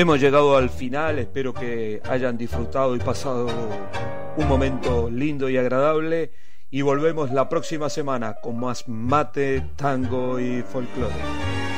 Hemos llegado al final, espero que hayan disfrutado y pasado un momento lindo y agradable, y volvemos la próxima semana con más mate, tango y folclore.